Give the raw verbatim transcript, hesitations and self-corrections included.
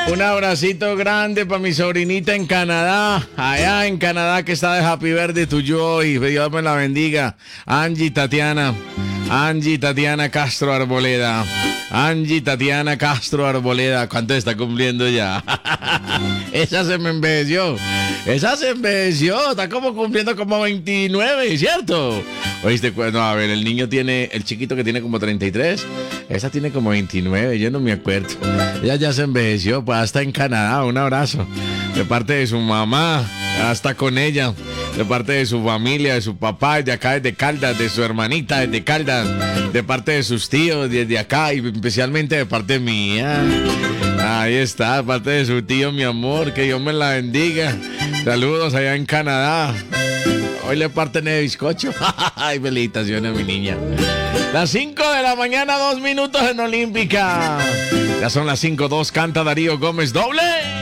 Un abracito grande para mi sobrinita en Canadá, allá en Canadá, que está de Happy Birthday to you hoy. Dios me la bendiga. Angie Tatiana, Angie Tatiana Castro Arboleda, Angie Tatiana Castro Arboleda. ¿Cuánto está cumpliendo ya? Esa se me envejeció. Esa se envejeció. Está como cumpliendo como veintinueve, ¿cierto? Oíste, no, a ver, el niño tiene, el chiquito que tiene como treinta y tres, esa tiene como veintinueve, yo no me acuerdo. Ella ya se envejeció, pues hasta en Canadá. Un abrazo de parte de su mamá, hasta con ella, de parte de su familia, de su papá, de acá desde Caldas, de su hermanita desde Caldas, de parte de sus tíos desde acá y especialmente de parte mía. Ahí está, de parte de su tío, mi amor, que Dios me la bendiga. Saludos allá en Canadá. Hoy le parten de bizcocho. Ay, felicitaciones, mi niña. Las cinco de la mañana, dos minutos en Olímpica. Ya son las cinco dos, canta Darío Gómez. ¡Doble!